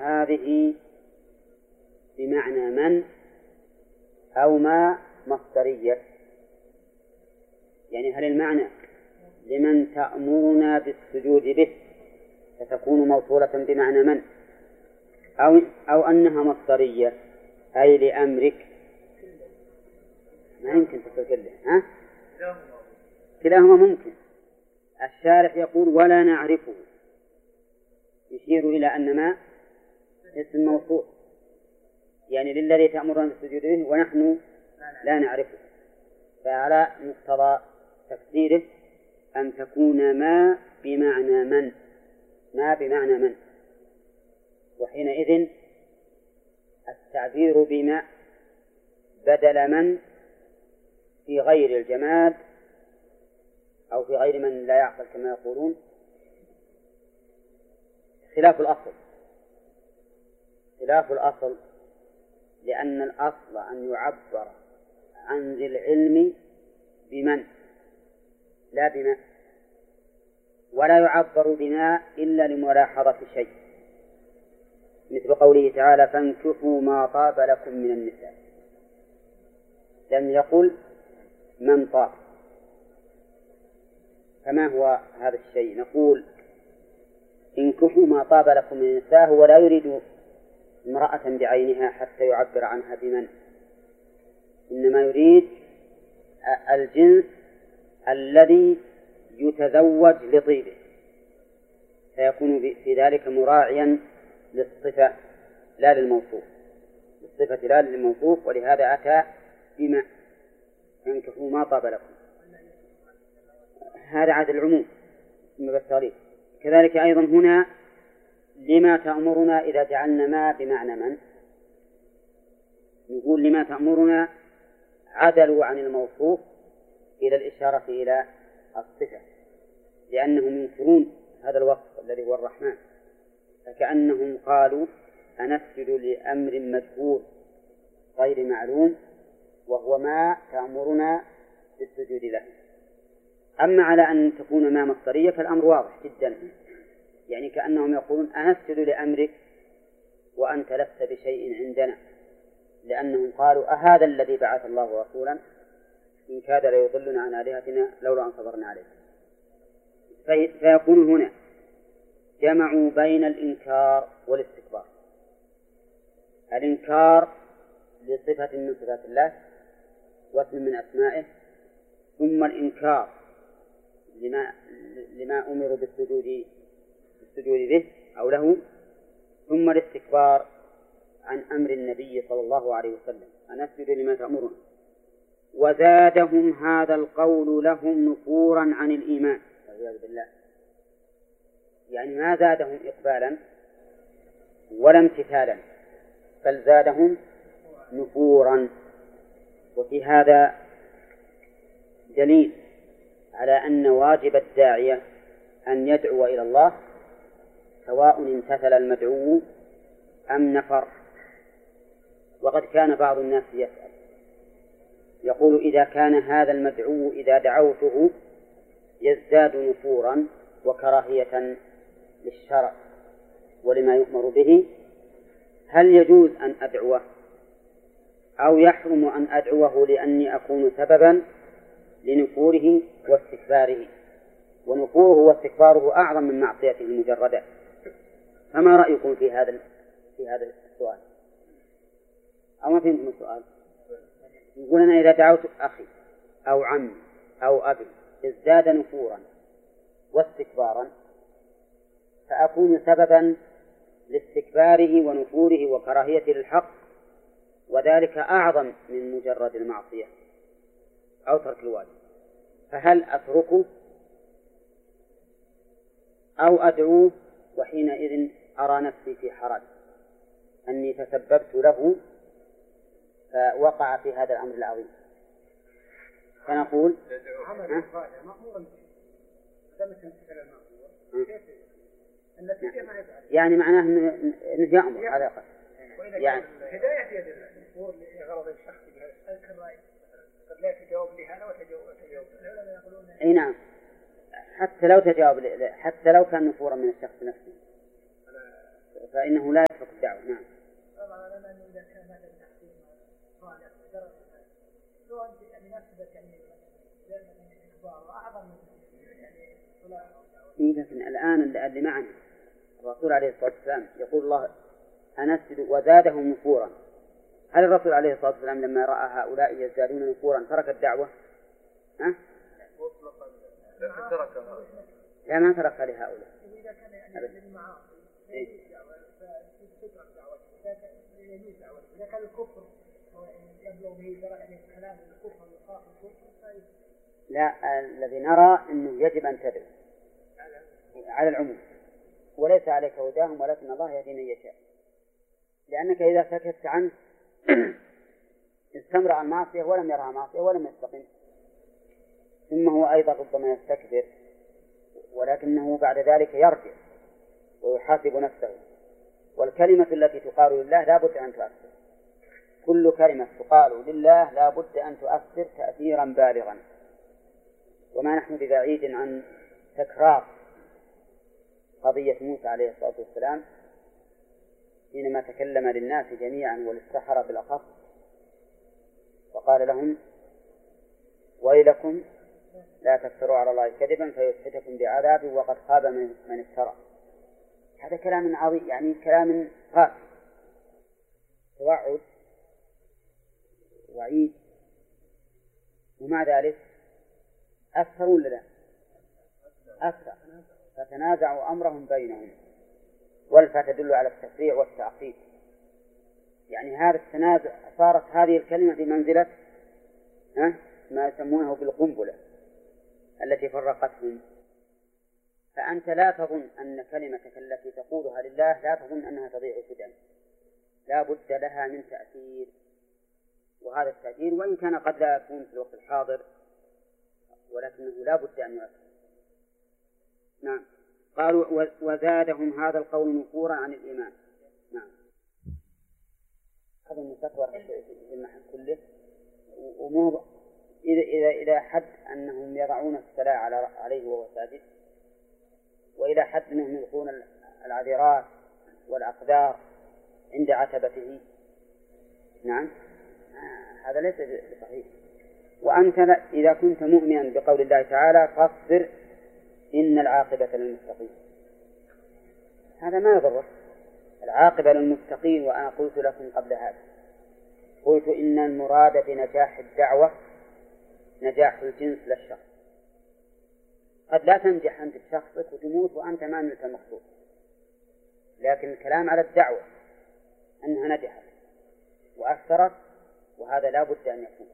هذه بمعنى من أو ما مصدرية؟ يعني هل المعنى لمن تأمرنا بالسجود به فتكون موصولة بمعنى من أو أنها مصدرية أي لأمرك؟ ما يمكن تقول كله، كلاهما ممكن. الشارح يقول ولا نعرفه، يشير إلى أن ما اسم موصول، يعني للذي تأمرنا بالسجود به ونحن لا نعرفه، فعلى مقتضى تفسيره أن تكون ما بمعنى من، ما بمعنى من، وحينئذ التعبير بما بدل من في غير الجماد أو في غير من لا يعقل كما يقولون خلاف الأصل، لأن الأصل أن يعبر عن ذي العلم بمن لا بما، ولا يعبر بما إلا لملاحظة شيء، مثل قوله تعالى فانكحوا ما طاب لكم من النساء، لم يقل من طاب. فما هو هذا الشيء؟ نقول انكحوا ما طاب لكم من النساء، هو لا يريد امرأة بعينها حتى يعبر عنها بمن، إنما يريد الجنس الذي يتزوج لطيبه، فيكون في ذلك مراعيا للصفة لا للموصوف، للصفة لا للموصوف، ولهذا أتى بما انكحوا ما طاب لكم، هذا عاد العموم ثم بالتغليب. كذلك أيضا هنا لما تأمرنا إذا جعلنا ما بمعنى من، نقول لما تأمرنا عدلوا عن الموصوف إلى الإشارة إلى الصفة، لأنهم ينكرون هذا الوصف الذي هو الرحمن، فكأنهم قالوا أنسجد لأمر مجهول غير معلوم وهو ما تأمرنا بالسجود له. أما على أن تكون ما مصدرية فالأمر واضح جدا، يعني كأنهم يقولون أنسجد لأمرك وأنت لست بشيء عندنا، لأنهم قالوا أهذا الذي بعث الله رسولا إن كاد ليضلنا عن آلهتنا لولا أن صبرنا عليه. فيكون هنا جمعوا بين الإنكار والاستكبار، الإنكار لصفة من صفات الله واسم من أسمائه، ثم الإنكار لما أمروا بالسجود به أو له، ثم الاستكبار عن أمر النبي صلى الله عليه وسلم أن أسجد لما تأمرون. وزادهم هذا القول لهم نفورا عن الإيمان والعياذ بالله، يعني ما زادهم إقبالا ولا امتثالا، بل زادهم نفورا. وفي هذا دليل على أن واجب الداعية أن يدعو إلى الله سواء امتثل المدعو أم نفر. وقد كان بعض الناس يسأل يقول إذا كان هذا المدعو إذا دعوته يزداد نفورا وكراهية للشرع ولما يؤمر به، هل يجوز أن أدعوه أو يحرم أن أدعوه لأني أكون سببا لنفوره واستكباره؟ ونفوره واستكباره أعظم من معصيته المجردة. فما رأيكم في هذا السؤال؟ أو ما فهمتم السؤال؟ يقول أنا إذا دعوت أخي أو عمي أو أبي ازداد نفورا واستكبارا فأكون سببا لاستكباره ونفوره وكراهيته للحق، وذلك أعظم من مجرد المعصية أو ترك الواجب، فهل أتركه أو أدعوه وحينئذ أرى نفسي في حرج أني تسببت له فوقع في هذا الأمر العظيم؟ فنقول يعني معناه أنه يأمر على الأقل، يعني الهداية في يد الله لغرض الشخص بها، قد لا تجاوب لهذا وتجاوب له. أي نعم، حتى لو تجاوب، حتى لو كان نفورا من الشخص نفسه فإنه لا يترك الدعوة. نعم. طبعا لنا أنه إذا كان هذا التحقيق صالح درجة لو أنت يعني نفسك يعني إخبار أعظم يعني صلاح أو دعوة. لكن الآن اللي معنا الرسول عليه الصلاة والسلام يقول الله أنسجد وزادهم نفورا. هل الرسول عليه الصلاة والسلام لما رأى هؤلاء يزدادون نفورا ترك الدعوة؟ ها؟ لكن تركها. لا ما ترك لهؤلاء. إذا كان يعني المعاصي دعوة فتترك دعوته. إذا كان يجوز دعوته. إذا كان الكفر يبلغ به يعني كلام الكفر وخاف الكفر. لا الذي نرى أنه يجب أن تدعو على العموم وليس عليك هداهم ولكن الله يهدي من يشاء. لأنك إذا سكت عنه استمر المعصية ولم يرها معصية ولم يستقم. ثم هو أيضا ربما يستكبر ولكنه بعد ذلك يرجع ويحاسب نفسه. والكلمة التي تقال لله لا بد أن تؤثر. كل كلمة تقال لله لا بد أن تؤثر تأثيرا بالغا. وما نحن ببعيد عن تكرار قضية موسى عليه الصلاة والسلام حينما تكلم للناس جميعا وللسحرة بالأخص وقال لهم ويلكم لا تفتروا على الله كذبا فيسحتكم بعذاب وقد خاب من افترى. هذا كلام عظيم يعني كلام قاسي توعد وعيد ومع ذلك أكثروا ولا لا؟ أكثر فتنازعوا أمرهم بينهم. والفاء تدل على التفريع والتعقيد. يعني هذا التنازع صارت هذه الكلمة بمنزلة ما يسمونه بالقنبلة التي فرقتهم. فأنت لا تظن أن كلمتك التي تقولها لله لا تظن أنها تضيع سدى. لا بد لها من تأثير. وهذا التأثير وإن كان قد لا يكون في الوقت الحاضر ولكنه لا بد أن يؤثر. نعم. قالوا وزادهم هذا القول نفورا عن الإيمان. نعم. هذا المستكبر في المحل كله وموضع إلى حد أنهم يضعون السلاة عليه وهو ساجد وإلى حد أنهم يلقون العذرات والأقدار عند عتبته. نعم. هذا ليس صحيح. وأنت إذا كنت مؤمنا بقول الله تعالى فاصبر إن العاقبة للمتقين هذا ما يضره. العاقبة للمتقين. وأنا قلت لكم قبل هذا قلت إن المراد بنجاح الدعوة نجاح الجنس للشخص. قد لا تنجح أنت بشخصك وتموت وأنت ما نلت المقصود. لكن الكلام على الدعوة أنها نجحت وأثرت وهذا لا بد أن يكون.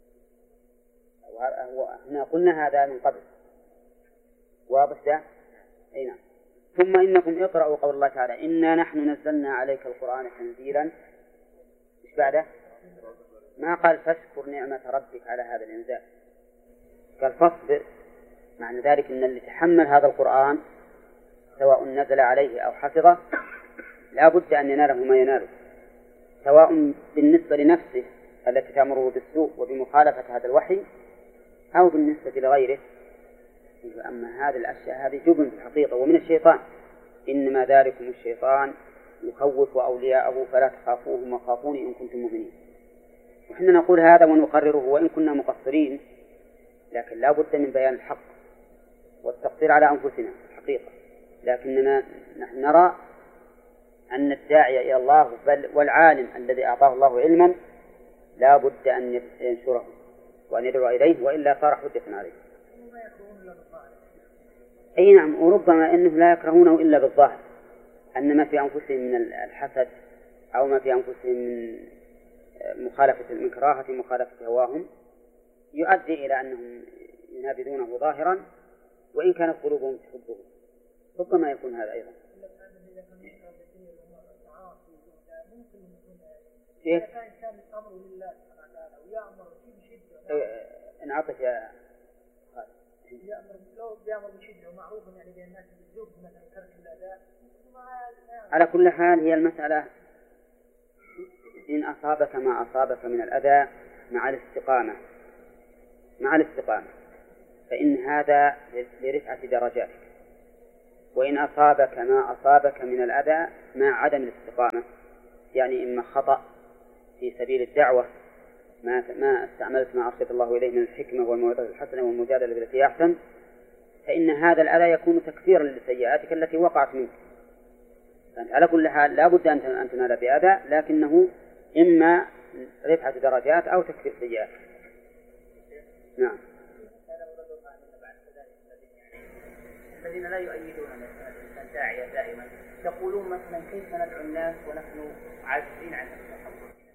وإحنا قلنا هذا من قبل واضح ده؟ أي نعم. ثم إنكم اقرأوا قول الله تعالى إنا نحن نزلنا عليك القرآن تنزيلا. إيش بعده؟ ما قال فاشكر نعمة ربك على هذا الإنزال. قال فاصبر. معنى ذلك أن اللي تحمل هذا القرآن سواء نزل عليه أو حفظه لا بد أن يناله ما يناله سواء بالنسبة لنفسه التي تأمره بالسوء وبمخالفة هذا الوحي أو بالنسبة لغيره. أما هذه الأشياء هذه جبن في الحقيقة ومن الشيطان. إنما ذلكم الشيطان يخوف أولياءه فلا تخافوهم وخافوني إن كنتم مؤمنين. وإحنا نقول هذا ونقرره وإن كنا مقصرين لكن لا بد من بيان الحق والتقصير على أنفسنا الحقيقة. لكننا نحن نرى أن الداعي إلى الله والعالم الذي أعطاه الله علما لا بد أن ينشره وأن يدعو إليه وإلا صار حجة عليه. أي نعم. وربما أنه لا يكرهونه إلا بالظاهر أن ما في أنفسهم من الحسد أو ما في أنفسهم من كراهة مخالفة هواهم يؤدي إلى أنهم ينابذونه ظاهرا وإن كانت قلوبهم تحبه. ربما يكون هذا أيضا. إيه؟ انعطف يا يأمر بشدة ومعروف يعني بين الناس بالذوق مثلا ترك الأداء. على كل حال هي المسألة إن أصابك ما أصابك من الأذى مع الاستقامة فإن هذا لرفعة درجاتك وإن أصابك ما أصابك من الأذى مع عدم الاستقامة، يعني إما خطأ في سبيل الدعوة ما استعملت ما أرشد الله إليه من الحكمة والموعظة الحسنة والمجادلة بالتي أحسن، فإن هذا الأذى يكون تكفيرا لسيئاتك التي وقعت منك. على كل حال لا بد أن تنال بأذى، لكنه إما رفعة درجات أو تكفير سيئات. نعم. الذين لا يؤيدون الإنسان داعية دائما يقولون مثلا كيف ندعو الناس ونحن عاجزين عن التحول؟